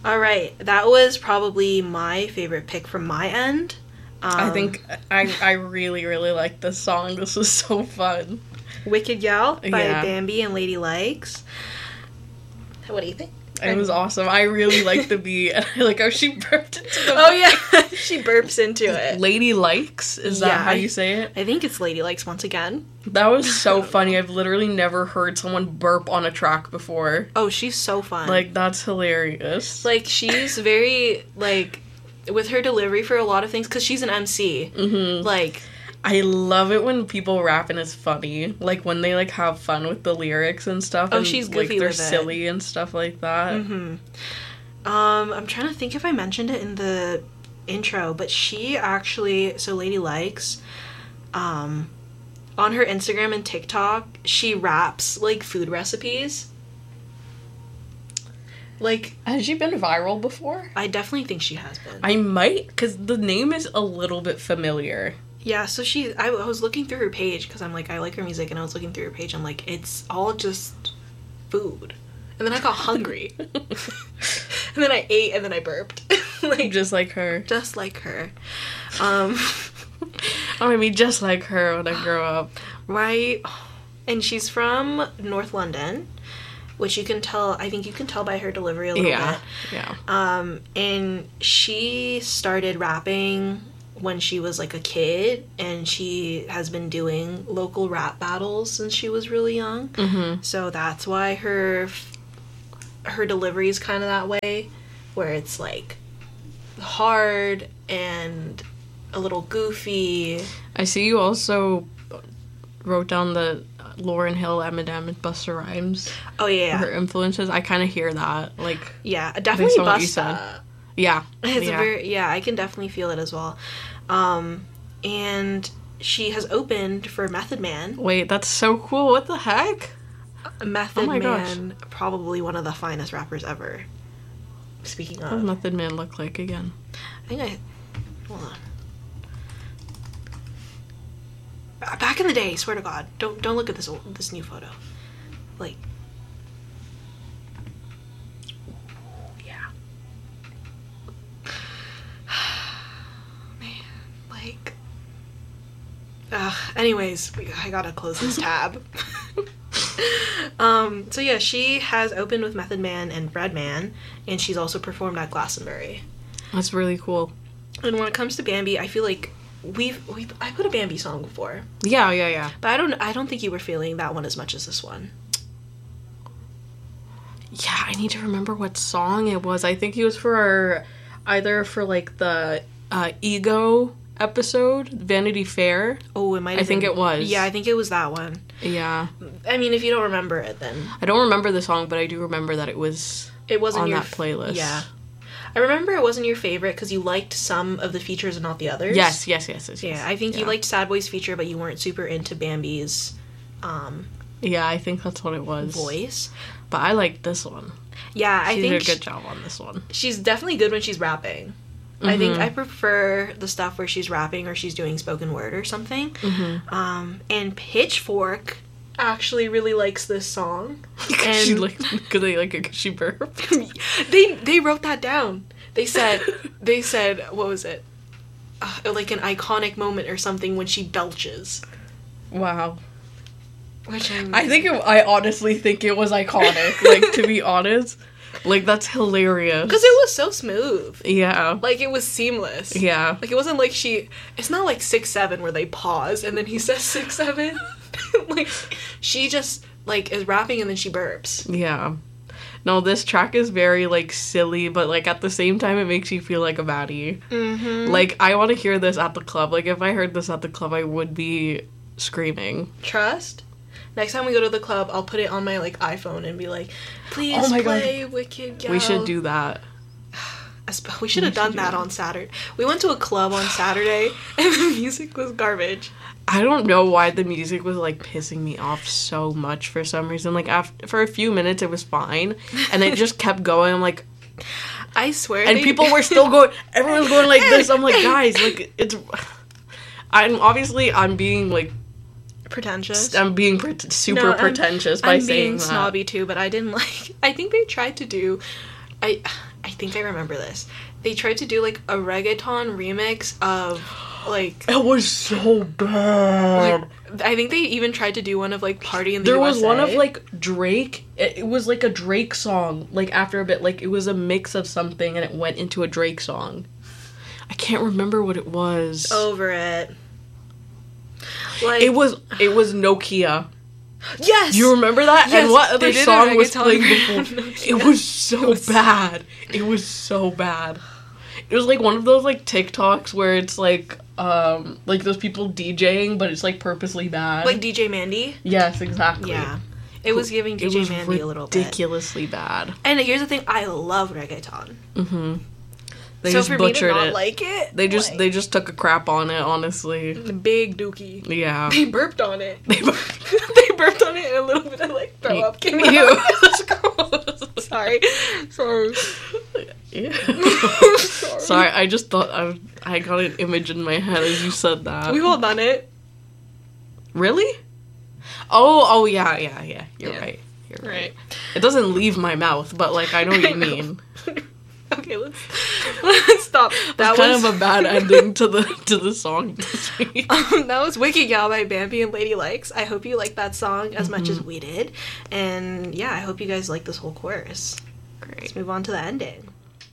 All right, that was probably my favorite pick from my end. I think I really, really like this song. This was so fun. Wicked Gal by Yeah. Bambi and Lady Likes. What do you think? It was awesome. I really like the beat. And I like how she burped into the Oh, yeah. She burps into it. Lady Likes? Is that how you say it? I think it's Lady Likes once again. That was so funny. I've literally never heard someone burp on a track before. Oh, she's so fun. Like, that's hilarious. Like, she's very, like, with her delivery for a lot of things, because she's an MC. Mm-hmm. Like, I love it when people rap and it's funny. Like, when they, like, have fun with the lyrics and stuff. Oh, and, she's like, goofy they're with it. silly and stuff like that. mm-hmm. I'm trying to think if I mentioned it in the intro, but she actually, so Lady Likes, on her Instagram and TikTok, she raps, like, food recipes. Like, Has she been viral before? I definitely think she has been. I might, because the name is a little bit familiar. Yeah, so I was looking through her page, because I'm like, I like her music, and I was looking through her page, I'm like, it's all just food. And then I got hungry. And then I ate, and then I burped. Like, Just like her. just like her. I want to be just like her when I grow up. Right? And she's from North London, which you can tell, I think you can tell by her delivery a little Yeah, bit. yeah. And she started rapping when she was like a kid, and she has been doing local rap battles since she was really young. Mm-hmm. So that's why her delivery is kind of that way, where it's like hard and a little goofy. I see you also wrote down the Lauryn Hill, Eminem, and Busta Rhymes. Oh yeah, Her influences. I kind of hear that. Like, yeah, definitely based on what you Busta. said. Yeah. It's yeah. I can definitely feel it as well. And she has opened for Method Man. Wait, that's so cool. What the heck? Method my Man, probably one of the finest rappers ever. Speaking What of, does Method Man look like again? I think hold on. Back in the day, swear to God, don't look at this new photo. Like, yeah, man, like. Anyways, I gotta close this tab. So yeah, she has opened with Method Man and Redman, and she's also performed at Glastonbury. That's really cool. And when it comes to Bambi, I feel like I put a Bambi song before, Yeah. but I don't think you were feeling that one as much as this one. Yeah, I need to remember what song it was. I think it was for either for like the Ego episode, Vanity Fair. Oh, it might. I think it was. Yeah, I think it was that one. Yeah. I mean, if you don't remember it, then I don't remember the song, but I do remember that it was it wasn't on your that playlist. Yeah, I remember it wasn't your favorite because you liked some of the features and not the others. Yes. Yeah, I think you liked Sad Boy's feature, but you weren't super into Bambi's Yeah, I think that's what it was. voice. But I like this one. Yeah, I She think did a good job on this one. she's definitely good when she's rapping. I think I prefer the stuff where she's rapping or she's doing spoken word or something. Mm-hmm. And Pitchfork actually really likes this song. And She like, could they like it 'cause she burped? they wrote that down. They said what was it? Like an iconic moment or something when she belches. Wow. Which I honestly think it was iconic. Like, to be honest, like, that's hilarious. because it was so smooth. Yeah. Like, it was seamless. Yeah. Like, it wasn't like it's not like 6'7" where they pause and then he says 6'7". Like, she just, like, is rapping and then she burps. Yeah. No, this track is very, like, silly, but, like, at the same time, it makes you feel like a baddie. Mm-hmm. Like, I want to hear this at the club. Like, if I heard this at the club, I would be screaming. Trust? Next time we go to the club, I'll put it on my, like, iPhone and be like, please Oh my play Wicked Gal. We should do that. We should have done that on Saturday. We went to a club on Saturday, and the music was garbage. I don't know why the music was, like, pissing me off so much for some reason. Like, for a few minutes, it was fine, and it just kept going. I'm like... I swear. And people were still going... Everyone's going like this. I'm like, guys, like, it's... I'm being, like... pretentious. I'm being super pretentious by I'm saying being that. snobby too, but I didn't like. I think they tried to do I think I remember this. They tried to do like a reggaeton remix of like It was so bad. like, I think they even tried to do one of like Party in the There USA. was one of like Drake. It was like a Drake song. Like after a bit, like it was a mix of something, and it went into a Drake song. I can't remember what it was. Over it. Like It was Nokia. yes. You remember that? Yes, And what they other did a song was reggaeton playing version before? of Nokia. It was so bad. It was so bad. It was like one of those like TikToks where it's like those people DJing, but it's like purposely bad. like DJ Mandy. Yes, exactly. Yeah. It was giving It DJ was Mandy a little bit. ridiculously bad. And here's the thing, I love reggaeton. Mm-hmm. They so just for me to butchered not it. like it, They just took a crap on it, honestly. the big dookie. Yeah. They burped on it. They They burped on it and a little bit of like throw up came Ew. out. That's gross. Sorry. Yeah. Sorry. Sorry, I just thought I got an image in my head as you said that. We hold on it. Really? Oh yeah. You're Yeah. right. You're right. Right. It doesn't leave my mouth, but like I know what you mean. Okay, let's stop. That was kind of a bad ending to the song this week. That was Wicked Gal by Bambi and Lady Likes. I hope you liked that song as much as we did. And yeah, I hope you guys like this whole chorus. Great. Let's move on to the ending.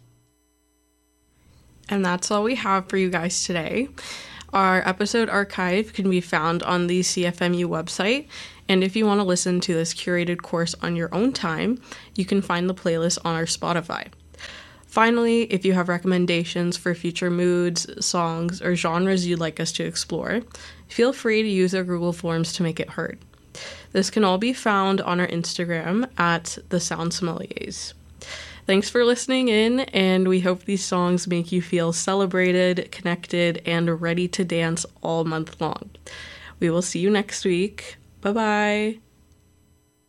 And that's all we have for you guys today. Our episode archive can be found on the CFMU website. And if you want to listen to this curated course on your own time, you can find the playlist on our Spotify. Finally, if you have recommendations for future moods, songs, or genres you'd like us to explore, feel free to use our Google Forms to make it heard. This can all be found on our Instagram at The Sound Sommeliers. Thanks for listening in, and we hope these songs make you feel celebrated, connected, and ready to dance all month long. We will see you next week. Bye-bye.